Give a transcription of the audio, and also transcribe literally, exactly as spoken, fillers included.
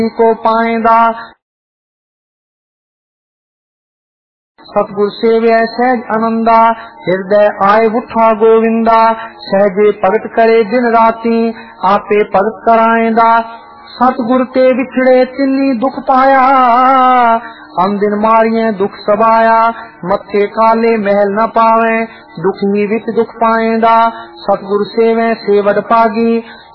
को पाएंदा। सतगुर सेवे सहज आनंदा, हृदय आए उठा गोविंदा। सहजे भगत करे दिन राती, आपे भगत कराएंदा। सतगुर ते विछड़े तिन्नी दुख पाया, हम दिन मारिए दुख सबाया। मत्थे काले महल न पावे, दुख ही विच दुख पाएंदा। सतगुर सेवे सेवड पागी,